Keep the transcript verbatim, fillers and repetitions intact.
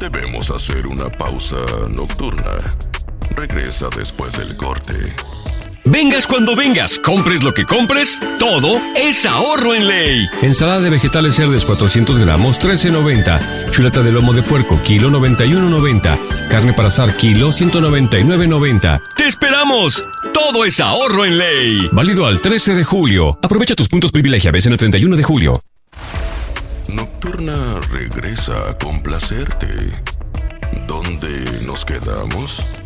Debemos hacer una pausa nocturna. Regresa después del corte. Vengas cuando vengas, compres lo que compres, todo es ahorro en Ley. Ensalada de vegetales Cerdes cuatrocientos gramos, trece noventa. Chuleta de lomo de puerco, kilo noventa y uno noventa. Carne para asar, kilo ciento noventa y nueve noventa. ¡Te esperamos! Todo es ahorro en Ley. Válido al trece de julio. Aprovecha tus puntos privilegia, ves en el treinta y uno de julio. Nocturna regresa a complacerte. ¿Dónde nos quedamos?